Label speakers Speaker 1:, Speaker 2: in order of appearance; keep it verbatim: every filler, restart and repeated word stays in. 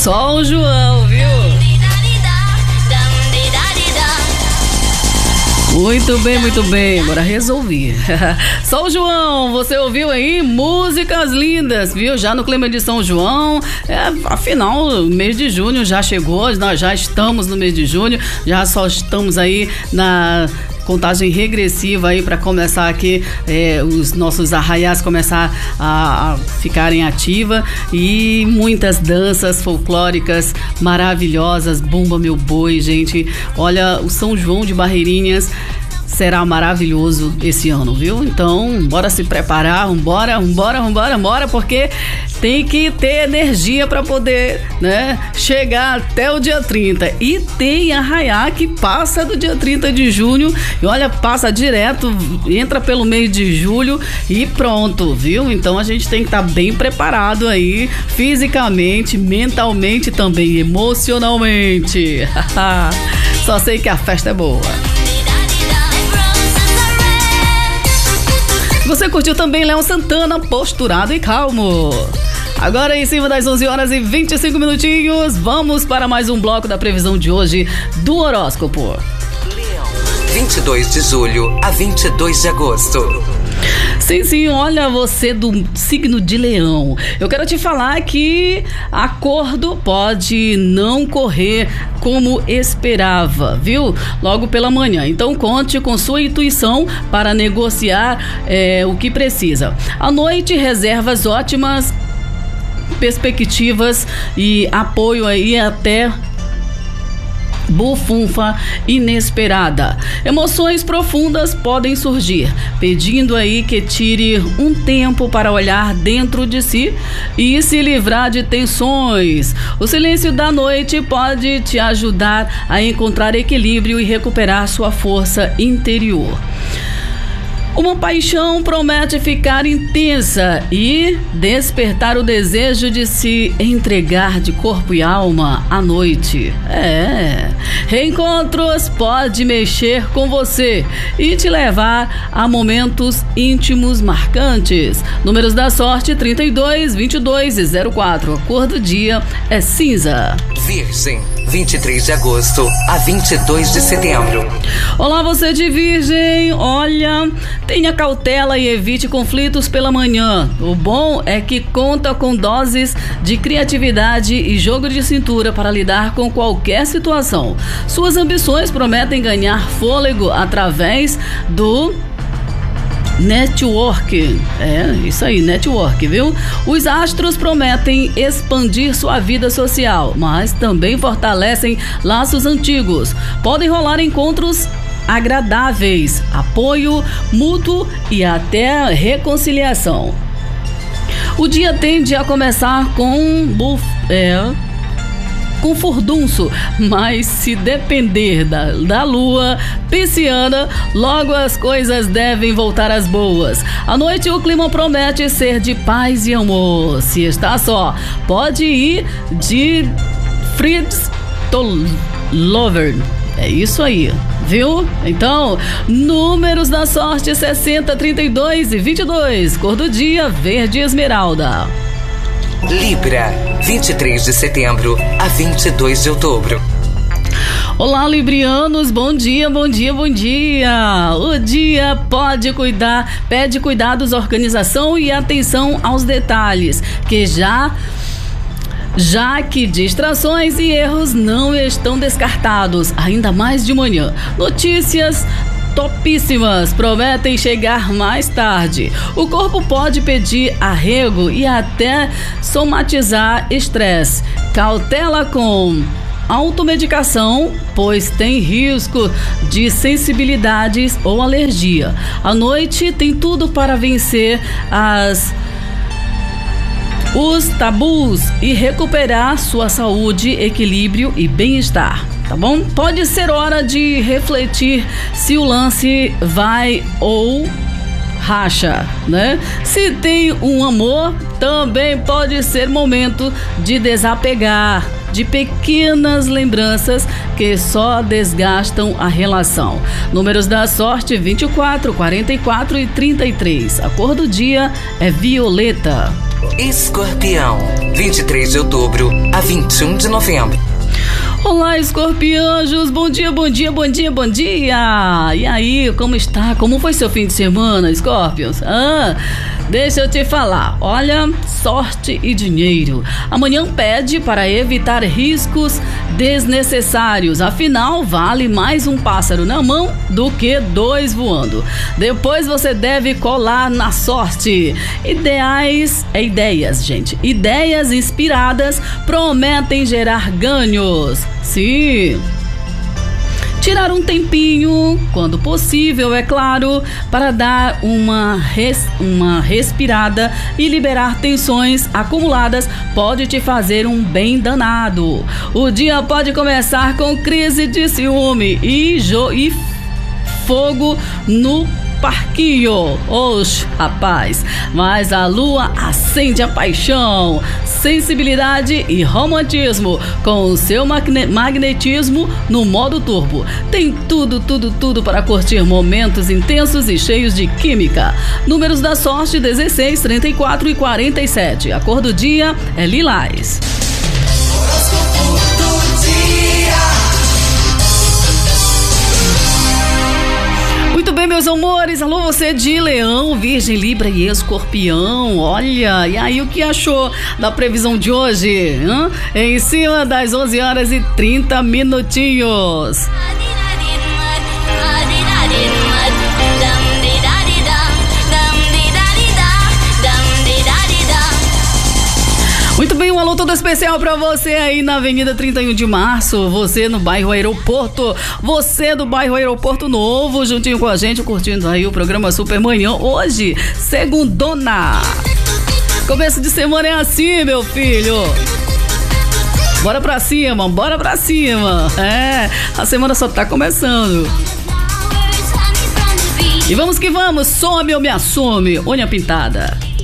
Speaker 1: Só o João, viu? Muito bem, muito bem, agora resolvi. Só o João, você ouviu aí? Músicas lindas, viu? Já no clima de São João, é, afinal, o mês de junho já chegou, nós já estamos no mês de junho, já só estamos aí na contagem regressiva aí para começar aqui é, os nossos arraiais começar a, a ficarem ativa e muitas danças folclóricas maravilhosas. Bumba Meu Boi, gente, olha, o São João de Barreirinhas será maravilhoso esse ano, viu? Então, bora se preparar, vambora, vambora, vambora, vambora, porque tem que ter energia para poder, né, chegar até o dia trinta. E tem arraiá que passa do dia trinta de junho e olha, passa direto, entra pelo mês de julho e pronto, viu? Então a gente tem que estar tá bem preparado aí, fisicamente, mentalmente, também emocionalmente. Só sei que a festa é boa. Você curtiu também Léo Santana, Posturado e Calmo. Agora em cima das onze horas e vinte e cinco minutinhos, vamos para mais um bloco da previsão de hoje do horóscopo.
Speaker 2: Leão, vinte e dois de julho a vinte e dois de agosto.
Speaker 1: Sim, sim, olha, você do signo de Leão, eu quero te falar que acordo pode não correr como esperava, viu? Logo pela manhã. Então conte com sua intuição para negociar é, o que precisa. À noite, reservas ótimas, perspectivas e apoio aí até bufunfa inesperada. Emoções profundas podem surgir, pedindo aí que tire um tempo para olhar dentro de si e se livrar de tensões. O silêncio da noite pode te ajudar a encontrar equilíbrio e recuperar sua força interior. Uma paixão promete ficar intensa e despertar o desejo de se entregar de corpo e alma à noite. É, reencontros pode mexer com você e te levar a momentos íntimos marcantes. Números da sorte: trinta e dois, vinte e dois e zero quatro. A cor do dia é cinza.
Speaker 2: Virgem, vinte e três de agosto a vinte e dois de setembro.
Speaker 1: Olá, você de Virgem, olha, tenha cautela e evite conflitos pela manhã. O bom é que conta com doses de criatividade e jogo de cintura para lidar com qualquer situação. Suas ambições prometem ganhar fôlego através do network. É, isso aí, network, viu? Os astros prometem expandir sua vida social, mas também fortalecem laços antigos. Podem rolar encontros agradáveis, apoio mútuo e até reconciliação. O dia tende a começar com buf, é, com furdunço, mas se depender da, da lua pisciana, logo as coisas devem voltar às boas. À noite o clima promete ser de paz e amor. Se está só, pode ir de Fritz Tollover. É isso aí, viu? Então, números da sorte: sessenta, trinta e dois e vinte e dois. Cor do dia: verde esmeralda.
Speaker 2: Libra, vinte e três de setembro a vinte e dois de outubro.
Speaker 1: Olá, librianos, bom dia, bom dia, bom dia. O dia pode cuidar, pede cuidados, organização e atenção aos detalhes, que já já que distrações e erros não estão descartados, ainda mais de manhã. Notícias topíssimas prometem chegar mais tarde. O corpo pode pedir arrego e até somatizar estresse. Cautela com automedicação, pois tem risco de sensibilidades ou alergia. À noite tem tudo para vencer as os tabus e recuperar sua saúde, equilíbrio e bem-estar, tá bom? Pode ser hora de refletir se o lance vai ou racha, né? Se tem um amor, também pode ser momento de desapegar de pequenas lembranças que só desgastam a relação. Números da sorte: vinte e quatro, quarenta e quatro e trinta e três. A cor do dia é violeta.
Speaker 2: Escorpião, vinte e três de outubro a vinte e um de novembro.
Speaker 1: Olá, escorpianjos, bom dia, bom dia, bom dia, bom dia. E aí, como está? Como foi seu fim de semana, Escorpions? Ah, deixa eu te falar, olha, sorte e dinheiro. Amanhã pede para evitar riscos desnecessários, afinal vale mais um pássaro na mão do que dois voando. Depois você deve colar na sorte. Ideais, é ideias, gente, ideias inspiradas prometem gerar ganhos. Sim. Tirar um tempinho, quando possível, é claro, para dar uma, res, uma respirada e liberar tensões acumuladas pode te fazer um bem danado. O dia pode começar com crise de ciúme e, jo, e fogo no parquinho. Oxe, rapaz, mas a lua acende a paixão, sensibilidade e romantismo com o seu magne- magnetismo no modo turbo. Tem tudo, tudo, tudo para curtir momentos intensos e cheios de química. Números da sorte: dezesseis, trinta e quatro e quarenta e sete. A cor do dia é lilás. Muito bem, meus amores, alô você de Leão, Virgem, Libra e Escorpião. Olha, e aí, o que achou da previsão de hoje? Hã? Em cima das onze horas e trinta minutinhos. Muito bem, um alô todo especial pra você aí na Avenida trinta e um de março, você no bairro Aeroporto, você do bairro Aeroporto Novo, juntinho com a gente, curtindo aí o programa Super Manhã, hoje, segundona. Começo de semana é assim, meu filho. Bora pra cima, bora pra cima. É, a semana só tá começando. E vamos que vamos, some ou me assume, unha pintada.